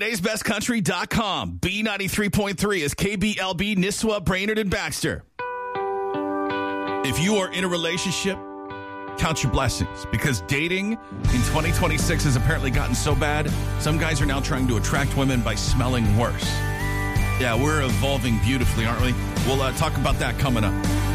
Today'sBestCountry.com. B93.3 is KBLB, Nisswa, Brainerd, and Baxter. If you are in a relationship, count your blessings, because dating in 2026 has apparently gotten so bad, some guys are now trying to attract women by smelling worse. Yeah, we're evolving beautifully, aren't we? We'll talk about that coming up.